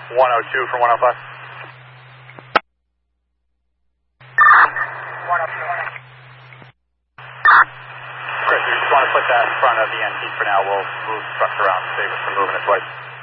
102 from 105. 102. Chris, we just want to put that in front of the NT for now. We'll move trucks around, save us from moving it twice.